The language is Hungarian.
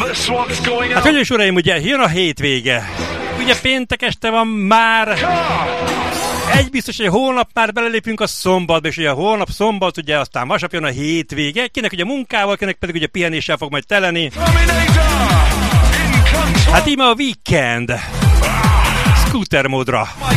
Hát hölgyeim és uraim, ugye jön a hétvége. Ugye péntek este van már. Egy biztos, hogy holnap már belelépünk a szombatba, és ugye a holnap szombat, ugye aztán vasárnap jön a hétvége. Kinek ugye munkával, kinek pedig ugye pihenéssel fog majd teleni. Hát íme a weekend. Scooter módra.